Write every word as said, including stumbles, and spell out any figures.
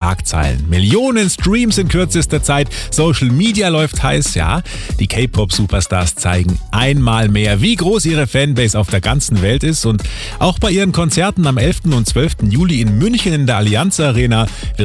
Schlagzeilen. Millionen Streams in kürzester Zeit, Social Media läuft heiß, ja. Die K-Pop-Superstars zeigen einmal mehr, wie groß ihre Fanbase auf der ganzen Welt ist. Und auch bei ihren Konzerten am elften und zwölften Juli in München in der Allianz Arena